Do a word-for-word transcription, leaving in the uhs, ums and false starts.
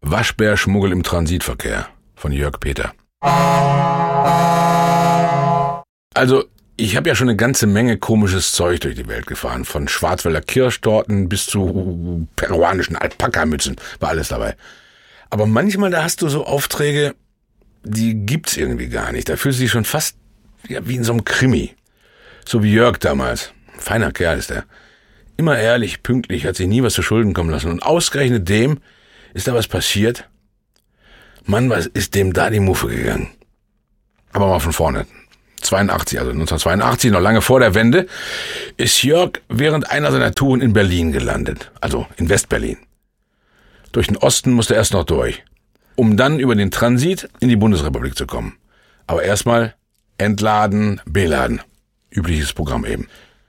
Waschbärschmuggel im Transitverkehr von Jörg Peter. Also, ich habe ja schon eine ganze Menge komisches Zeug durch die Welt gefahren. Von Schwarzwälder Kirschtorten bis zu peruanischen Alpakamützen. War alles dabei. Aber manchmal, da hast du so Aufträge, die gibt's irgendwie gar nicht. Da fühlst du dich schon fast ja, wie in so einem Krimi. So wie Jörg damals. Feiner Kerl ist er. Immer ehrlich, pünktlich, hat sich nie was zu Schulden kommen lassen. Und ausgerechnet dem ist da was passiert. Mann, was ist dem da die Muffe gegangen? Aber mal von vorne. zweiundachtzig, also neunzehnhundertzweiundachtzig, noch lange vor der Wende, ist Jörg während einer seiner Touren in Berlin gelandet. Also in Westberlin. Durch den Osten musste er erst noch durch, um dann über den Transit in die Bundesrepublik zu kommen. Aber erstmal entladen, beladen. Übliches Programm eben.